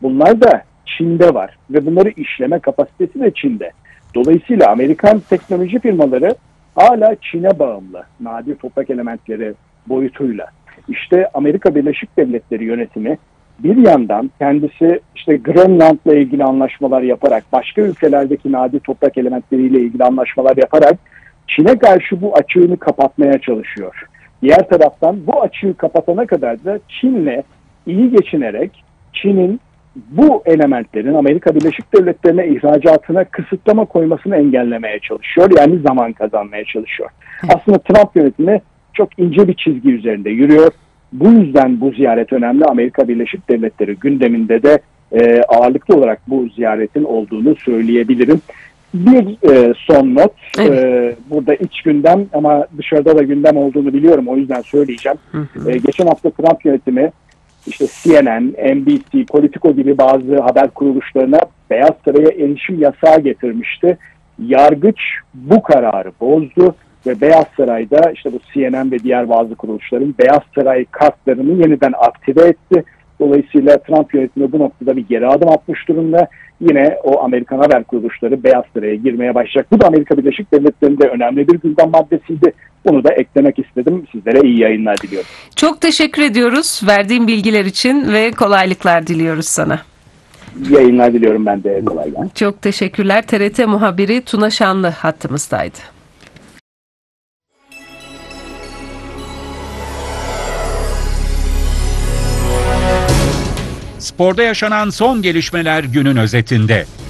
Bunlar da Çin'de var ve bunları işleme kapasitesi de Çin'de. Dolayısıyla Amerikan teknoloji firmaları hala Çin'e bağımlı nadir toprak elementleri boyutuyla. İşte Amerika Birleşik Devletleri yönetimi bir yandan kendisi işte Grönland'la ilgili anlaşmalar yaparak, başka ülkelerdeki nadir toprak elementleriyle ilgili anlaşmalar yaparak Çin'e karşı bu açığını kapatmaya çalışıyor. Diğer taraftan bu açığı kapatana kadar da Çin'le iyi geçinerek Çin'in bu elementlerin Amerika Birleşik Devletleri'ne ihracatına kısıtlama koymasını engellemeye çalışıyor. Yani zaman kazanmaya çalışıyor. Aslında Trump yönetimi çok ince bir çizgi üzerinde yürüyor. Bu yüzden bu ziyaret önemli. Amerika Birleşik Devletleri gündeminde de ağırlıklı olarak bu ziyaretin olduğunu söyleyebilirim. Bir son not. Evet. Burada iç gündem ama dışarıda da gündem olduğunu biliyorum. O yüzden söyleyeceğim. Geçen hafta Trump yönetimi işte CNN, NBC, Politico gibi bazı haber kuruluşlarına Beyaz Saray'a erişim yasağı getirmişti. Yargıç bu kararı bozdu ve Beyaz Saray'da işte bu CNN ve diğer bazı kuruluşların Beyaz Saray kartlarını yeniden aktive etti. Dolayısıyla Trump yönetimi bu noktada bir geri adım atmış durumda. Yine o Amerikan haber kuruluşları Beyaz Saray'a girmeye başlayacak. Bu da Amerika Birleşik Devletleri'nde önemli bir gündem maddesiydi. Bunu da eklemek istedim. Sizlere iyi yayınlar diliyorum. Çok teşekkür ediyoruz verdiğin bilgiler için ve kolaylıklar diliyoruz sana. İyi yayınlar diliyorum ben de, kolay gelsin. Çok teşekkürler. TRT muhabiri Tuna Şanlı hattımızdaydı. Sporda yaşanan son gelişmeler günün özetinde.